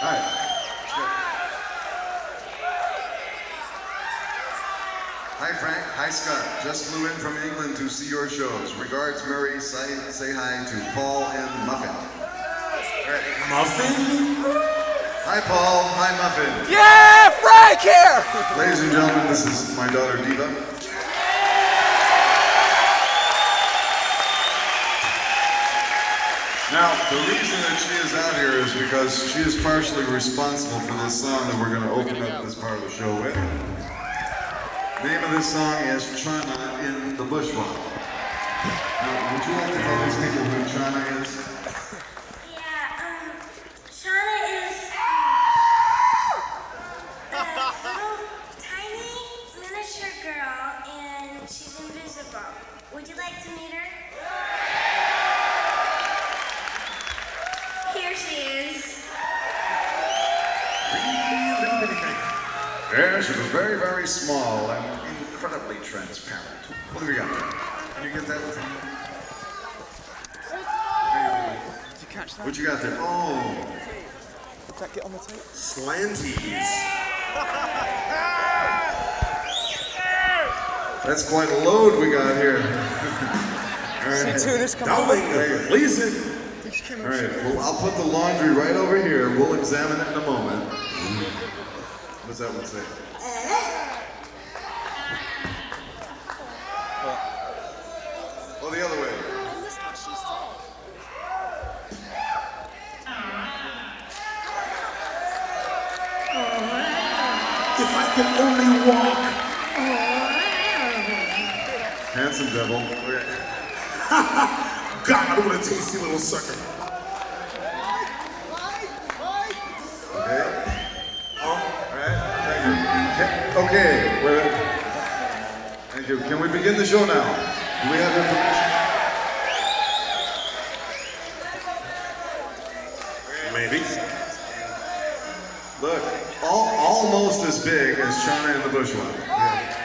Hi. Hi, Frank. Hi, Scott. Just flew in from England to see your shows. Regards, Murray. Say hi to Paul and Muffin. Muffin? Hi, Paul. Hi, Muffin. Yeah, Frank here! Ladies and gentlemen, this is my daughter, Diva. Now, the reason that she is out here is because she is partially responsible for this song that we're going to open up this part of the show with. The name of this song is Chana in the Bushwalk. Now, would you like to tell these people who Chana is? Yeah, Chana is a little tiny miniature girl, and she's invisible. Would you like to meet her? Here she is. Yeah, she was very, very small and incredibly transparent. What have you got there? Can you get that? Did you catch that? What you got there? Oh, Did that get on the tape? Slanties. that's quite a load we got here. All right. See two of this coming Darling, please. All right, well, I'll put the laundry right over here. We'll examine it in a moment. What does that one say? Oh, the other way. I missed what she said. If I could only walk. Handsome devil. God, what a tasty little sucker. Okay. All right. Thank you. Okay. Thank you. Can we begin the show now? Do we have information? Maybe. Look, almost as big as Chana in the Bushwalk. Yeah.